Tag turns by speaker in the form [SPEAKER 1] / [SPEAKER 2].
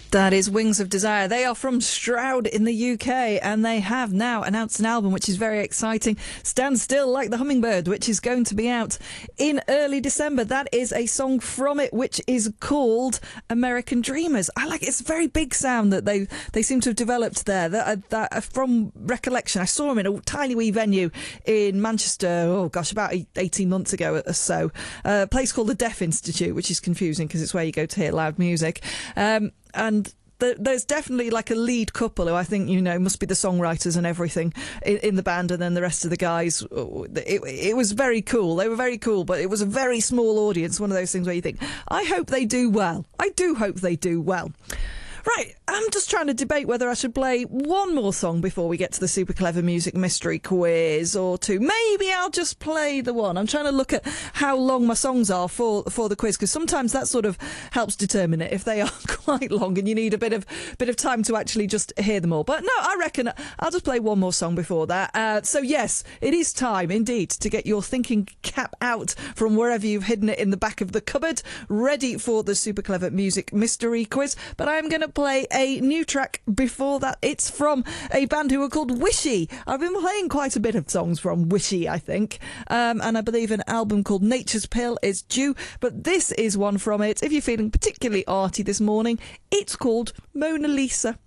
[SPEAKER 1] That is Wings of Desire. They are from Stroud in the UK, and they have now announced an album which is very exciting. Stand Still Like the Hummingbird, which is going to be out in early December. That is a song from it which is called American Dreamers. I like it. It's a very big sound that they seem to have developed there. That from recollection, I saw them in a tiny wee venue in Manchester, about 18 months ago or so. A place called the Deaf Institute, which is confusing because it's where you go to hear loud music. And there's definitely like a lead couple who I think, must be the songwriters and everything in the band, and then the rest of the guys. It was very cool. They were very cool, but it was a very small audience. One of those things where you think, I hope they do well. I do hope they do well. Right, I'm just trying to debate whether I should play one more song before we get to the Super Clever Music Mystery Quiz or two. Maybe I'll just play the one. I'm trying to look at how long my songs are for the quiz, because sometimes that sort of helps determine it if they are quite long and you need a bit of time to actually just hear them all. But no, I reckon I'll just play one more song before that. So yes, it is time indeed to get your thinking cap out from wherever you've hidden it in the back of the cupboard, ready for the Super Clever Music Mystery Quiz. But I'm going to play a new track before that. It's from a band who are called Wishy. I've been playing quite a bit of songs from Wishy, I think, and I believe an album called Nature's Pill is due, but this is one from it. If you're feeling particularly arty this morning, it's called Mona Lisa.